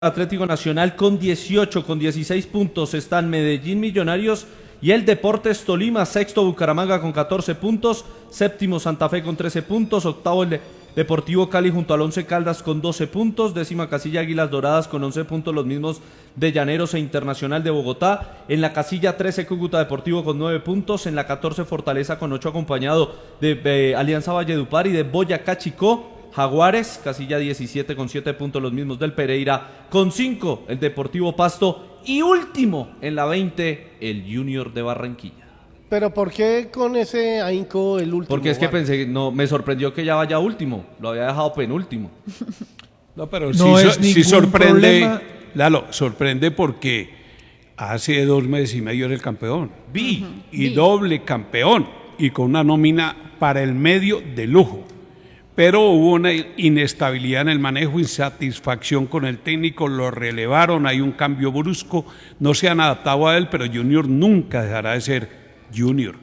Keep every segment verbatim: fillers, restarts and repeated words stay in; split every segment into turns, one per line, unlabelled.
Atlético Nacional con dieciocho, con dieciséis puntos están Medellín, Millonarios y el Deportes Tolima, sexto Bucaramanga con catorce puntos, séptimo Santa Fe con trece puntos, octavo el de Deportivo Cali junto al Once Caldas con doce puntos, décima casilla Águilas Doradas con once puntos, los mismos de Llaneros e Internacional de Bogotá, en la casilla trece Cúcuta Deportivo con nueve puntos, en la catorce Fortaleza con ocho acompañado de, de Alianza Valledupar y de Boyacá Chicó. Jaguares, casilla diecisiete con siete puntos, los mismos del Pereira con cinco, el Deportivo Pasto y último en la veinte, el Junior de Barranquilla.
Pero ¿por qué con ese ahínco el último?
Porque es que pensé, no, me sorprendió que ya vaya último, lo había dejado penúltimo.
No, pero
no
sí,
es
sí sorprende,
problema.
Lalo, sorprende porque hace dos meses y medio era el campeón.
Vi.
Uh-huh. Y Vi. doble campeón, y con una nómina para el medio de lujo. Pero hubo una inestabilidad en el manejo, insatisfacción con el técnico, lo relevaron, hay un cambio brusco, no se han adaptado a él, pero Junior nunca dejará de ser Junior.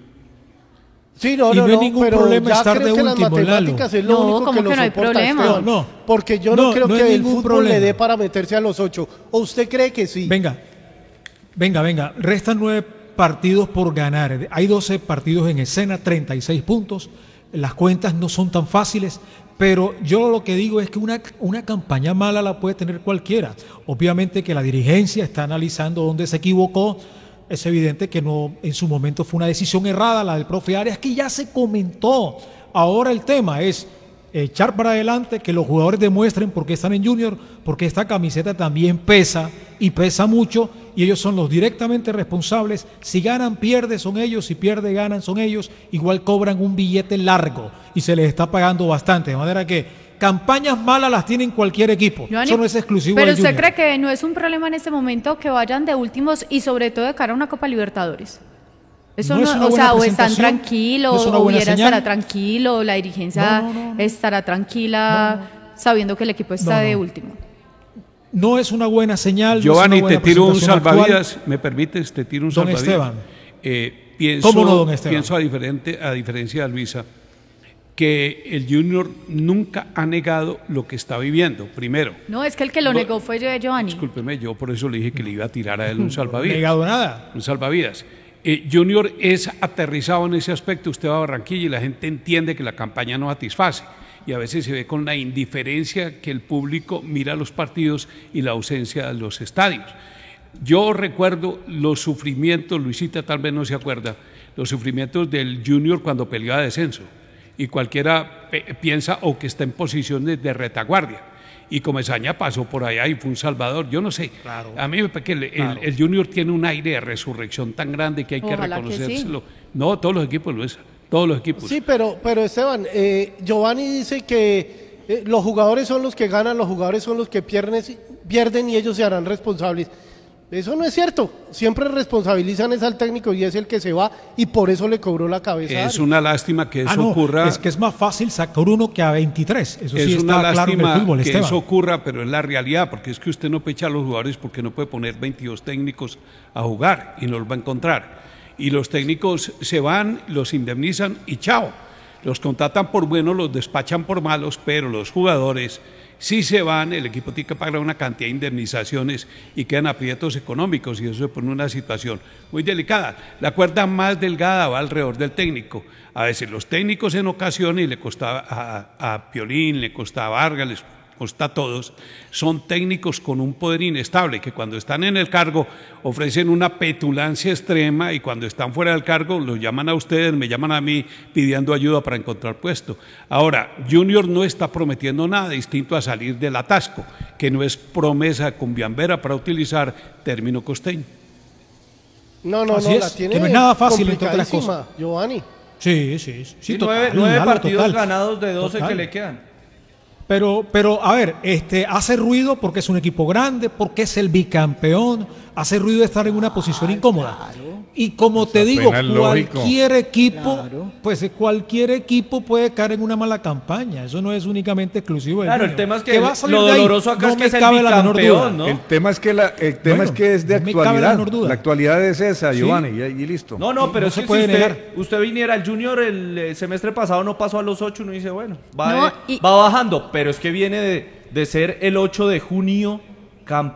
Sí, no,
y
no,
no hay
no,
ningún
pero
problema
ya
estar
creo
de
que
último,
las matemáticas
Lalo.
es lo
no,
único que
que
lo
no hay
soporta
problema.
Esteban,
no,
porque yo
no,
no creo
no
que el fútbol
problema.
le dé para meterse a los ocho. ¿O usted cree que sí?
Venga, venga, venga, restan nueve partidos por ganar, hay doce partidos en escena, treinta y seis puntos, las cuentas no son tan fáciles, pero yo lo que digo es que una, una campaña mala la puede tener cualquiera. Obviamente que la dirigencia está analizando dónde se equivocó. Es evidente que no, en su momento fue una decisión errada la del profe Arias, que ya se comentó. Ahora el tema es echar para adelante, que los jugadores demuestren por qué están en Junior, porque esta camiseta también pesa y pesa mucho, y ellos son los directamente responsables. Si ganan, pierde, son ellos, si pierde, ganan, son ellos. Igual cobran un billete largo y se les está pagando bastante, de manera que campañas malas las tienen cualquier equipo.
Johnny,
eso no es exclusivo
pero
del
usted
Junior.
cree que no es un problema en este momento que vayan de últimos y sobre todo de cara a una Copa Libertadores. Eso
no,
no,
es una
o sea, o están
presentación,
tranquilos,
no es una
o
buena
Viera
señal.
estará tranquilo, la dirigencia
No, no, no, no.
estará tranquila,
No, no.
sabiendo que el equipo está
No, no.
de último.
No es una buena señal.
Giovanni,
no es una buena
te tiro un
presentación
salvavidas,
actual.
¿me permites? Te tiro un
Don
salvavidas.
Esteban.
Eh, pienso,
¿Cómo no, don Esteban?
Pienso a, diferente, a diferencia de Luisa, que el Junior nunca ha negado lo que está viviendo, primero.
No, es que el que lo
Bo
negó fue Giovanni.
Discúlpeme, yo por eso le dije que le iba a tirar a él un salvavidas.
No he negado nada.
Un salvavidas. Eh, Junior es aterrizado en ese aspecto. Usted va a Barranquilla y la gente entiende que la campaña no satisface. Y a veces se ve con la indiferencia que el público mira los partidos y la ausencia de los estadios. Yo recuerdo los sufrimientos, Luisita tal vez no se acuerda, los sufrimientos del Junior cuando peleaba descenso. Y cualquiera piensa o que está en posiciones de retaguardia. Y Comesaña pasó por allá y fue un salvador, yo no sé. Claro. A mí me parece que el, claro. el, el Junior tiene un aire de resurrección tan grande que hay
Ojalá
que reconocérselo.
Que sí.
No, todos los equipos lo es, todos los equipos.
Sí, pero, pero Esteban, eh, Giovanni dice que eh, los jugadores son los que ganan, los jugadores son los que pierden, pierden y ellos se harán responsables. Eso no es cierto, siempre responsabilizan es al técnico y es el que se va y por eso le cobró la cabeza.
Es una lástima que eso
ah, no,
ocurra.
Es que es más fácil sacar uno que a veintitrés, eso
es
sí
una
está claro en
lástima
el fútbol,
que
Esteban.
eso ocurra, pero es la realidad, porque es que usted no puede echar a los jugadores porque no puede poner veintidós técnicos a jugar y no los va a encontrar. Y los técnicos se van, los indemnizan y chao. Los contratan por buenos, los despachan por malos, pero los jugadores, si se van, el equipo tiene que pagar una cantidad de indemnizaciones y quedan aprietos económicos y eso se pone en una situación muy delicada. La cuerda más delgada va alrededor del técnico. A veces los técnicos en ocasiones, y le costaba a, a Piolín, le costaba a Vargas, les costa a todos, son técnicos con un poder inestable que cuando están en el cargo ofrecen una petulancia extrema y cuando están fuera del cargo los llaman a ustedes, me llaman a mí pidiendo ayuda para encontrar puesto. Ahora, Junior no está prometiendo nada distinto a salir del atasco, que no es promesa cumbiambera para utilizar término costeño.
No, no,
Así
no,
es,
la tiene
que no es nada fácil entre otras cosas.
Giovanni.
Sí, sí, sí.
Sí,
total,
nueve, nueve
claro,
partidos
total.
ganados de doce
Total.
que le quedan.
Pero, pero, a ver, este, hace ruido porque es un equipo grande, porque es el bicampeón, hace ruido de estar en una posición incómoda.
Claro.
Y como
Eso
te digo,
apenas lógico.
cualquier equipo,
Claro.
pues cualquier equipo puede caer en una mala campaña. Eso no es únicamente exclusivo del
Claro, el
Junior.
tema es que
va a salir
lo
de ahí,
doloroso acá
no
es que
me
es el
cabe la menor
bicampeón,
duda.
¿no?
El tema es que la, el tema
Bueno,
es que es de
no me cabe la
actualidad.
menor duda.
La actualidad es esa,
Sí.
Giovanni, y, y listo.
No, no, pero
No
es
se
que
puede
si usted,
negar.
usted viniera al Junior el eh, semestre pasado no pasó a los ocho, uno dice, bueno, va,
No,
eh,
y-
va bajando, pero es que viene de, de ser el ocho de junio campo.